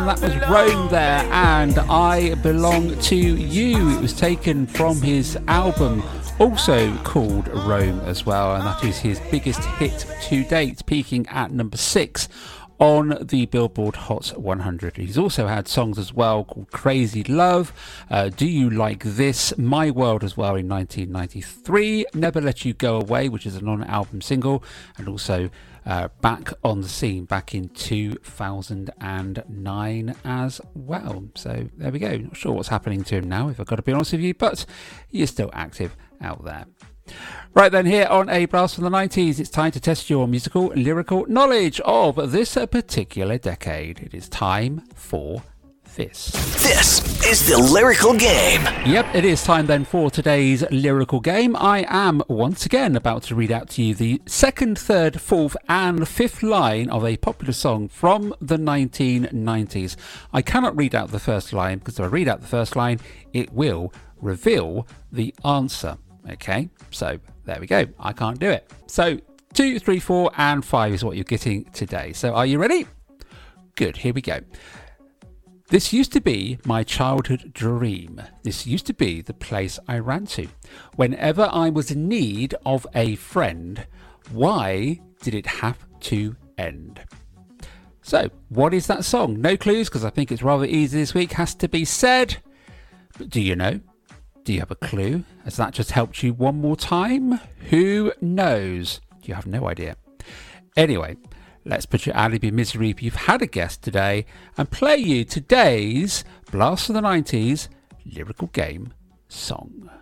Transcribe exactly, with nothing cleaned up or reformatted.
That was Rome there, and I Belong to You. It was taken from his album, also called Rome as well, and that is his biggest hit to date, peaking at number six on the Billboard Hot one hundred. He's also had songs as well called Crazy Love, uh, Do You Like This, My World as well in nineteen ninety-three, Never Let You Go Away, which is a non-album single, and also uh, Back on the Scene back in two thousand nine as well. So there we go. Not sure what's happening to him now, if I've got to be honest with you, but he is still active out there. Right then, here on A Blast from the nineties, it's time to test your musical and lyrical knowledge of this particular decade. It is time for this. This is the lyrical game. Yep, it is time then for today's lyrical game. I am once again about to read out to you the second, third, fourth and fifth line of a popular song from the nineteen nineties. I cannot read out the first line because if I read out the first line, it will reveal the answer. Okay, so there we go. I can't do it. So two, three, four and five is what you're getting today. So are you ready? Good, here we go. This used to be my childhood dream. This used to be the place I ran to whenever I was in need of a friend. Why did it have to end? So what is that song? No clues, because I think it's rather easy this week. Has to be said. But do you know? Do you have a clue? Has that just helped you one more time? Who knows? You have no idea. Anyway, let's put you out of your misery if you've had a guess today and play you today's Blast of the nineties lyrical game song.